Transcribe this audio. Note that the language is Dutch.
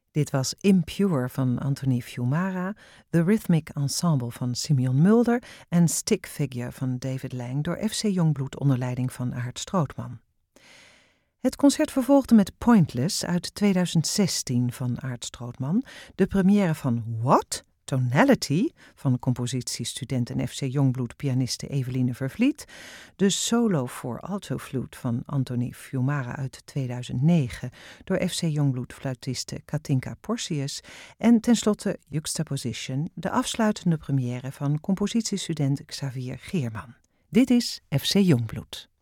Dit was Impure van Anthony Fiumara, The Rhythmic Ensemble van Simeon Mulder en Stick Figure van David Lang door FC Jongbloed onder leiding van Aart Strootman. Het concert vervolgde met Pointless uit 2016 van Aart Strootman, de première van What? Tonality van compositiestudent en FC Jongbloed pianiste Eveline Vervliet, de solo voor altofluit van Anthony Fiumara uit 2009 door FC Jongbloed fluitiste Katinka Porcius en tenslotte Juxtaposition, de afsluitende première van compositiestudent Xavier Geerman. Dit is FC Jongbloed.